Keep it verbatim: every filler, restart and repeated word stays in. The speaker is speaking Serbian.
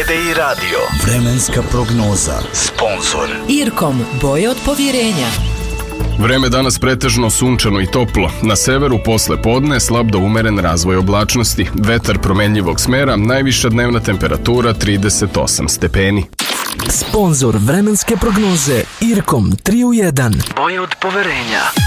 R D I radio. Vremenska prognoza. Sponzor Irkom, boje od povjerenja. Vreme danas pretežno sunčano i toplo. Na severu posle podne slab do umeren razvoj oblačnosti. Vetar promenljivog smera, najviša dnevna temperatura trideset osam stepeni. Sponzor vremenske prognoze Irkom tri u jedan. Boje od poverenja.